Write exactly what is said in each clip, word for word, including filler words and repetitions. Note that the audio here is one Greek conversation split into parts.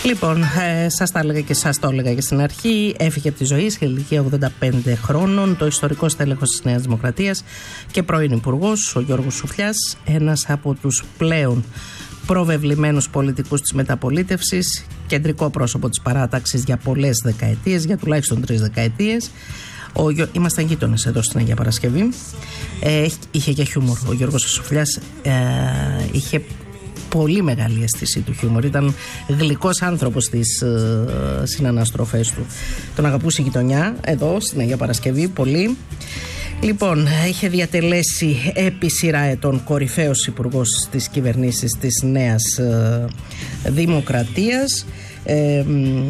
Λοιπόν, ε, σας τα έλεγα και σας το έλεγα και στην αρχή. Έφυγε από τη ζωή σε ηλικία ογδόντα πέντε χρόνων το ιστορικό στέλεχος της Νέας Δημοκρατίας και πρώην υπουργός, ο Γιώργος Σουφλιάς, ένας από τους πλέον προβεβλημένους πολιτικούς της μεταπολίτευσης, κεντρικό πρόσωπο της παράταξης για πολλές δεκαετίες, για τουλάχιστον τρεις δεκαετίες. Ο, ήμασταν γείτονες εδώ στην Αγία Παρασκευή. Ε, είχε και χιούμορ. Ο Γιώργος Σουφλιάς ε, είχε πολύ μεγάλη αίσθηση του χιούμορ. Ήταν γλυκός άνθρωπος στις ε, συναναστροφές του. Τον αγαπούσε η γειτονιά εδώ στην Αγία Παρασκευή πολύ. Λοιπόν, είχε διατελέσει επί σειρά ετών κορυφαίος υπουργός της κυβερνήσης της Νέας ε, Δημοκρατίας. Ε,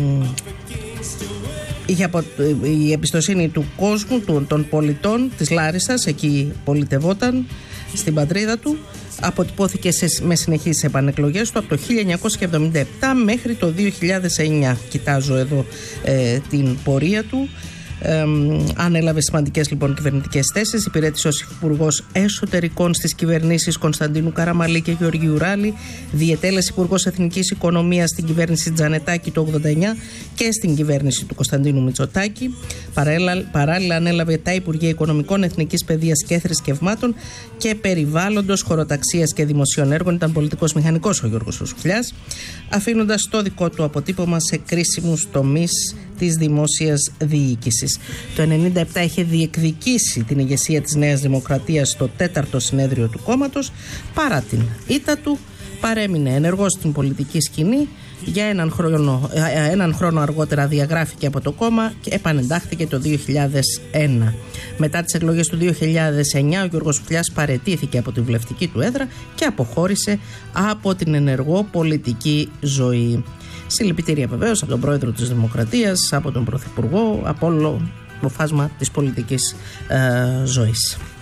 είχε απο, η εμπιστοσύνη του κόσμου, του, των πολιτών της Λάρισσας, εκεί πολιτευόταν στην πατρίδα του. Αποτυπώθηκε σε, με συνεχείς επανεκλογές του από το χίλια εννιακόσια εβδομήντα επτά μέχρι το δύο χιλιάδες εννιά. Κοιτάζω εδώ ε, την πορεία του. Ε, ανέλαβε σημαντικές λοιπόν κυβερνητικές θέσεις. Υπηρέτησε ως υπουργός εσωτερικών στις κυβερνήσεις Κωνσταντίνου Καραμαλή και Γεωργίου Ράλη. Διετέλεσε υπουργός εθνικής οικονομίας στην κυβέρνηση Τζανετάκη το ογδόντα εννιά και στην κυβέρνηση του Κωνσταντίνου Μητσοτάκη. Παράλληλα, παράλληλα ανέλαβε τα Υπουργεία Οικονομικών, Εθνικής Παιδείας και Θρησκευμάτων και Περιβάλλοντος, Χωροταξίας και Δημοσίων Έργων. Ήταν πολιτικός μηχανικός ο Γιώργος Σουφλιάς, αφήνοντας το δικό του αποτύπωμα σε κρίσιμους τομείς της δημόσιας διοίκησης. Το ενενήντα επτά είχε διεκδικήσει την ηγεσία της Νέας Δημοκρατίας στο τέταρτο συνέδριο του κόμματος. Παρά την ήττα του, παρέμεινε ενεργός στην πολιτική σκηνή. Για έναν χρόνο, έναν χρόνο αργότερα διαγράφηκε από το κόμμα και επανεντάχθηκε το δύο χιλιάδες ένα. Μετά τις εκλογές του δύο χιλιάδες εννιά, ο Γιώργος Σουφλιάς παραιτήθηκε από τη βουλευτική του έδρα και αποχώρησε από την ενεργό πολιτική ζωή. Συλληπιτήρια βεβαίως από τον πρόεδρο της Δημοκρατίας, από τον πρωθυπουργό, από όλο το φάσμα της πολιτικής ε, ζωής.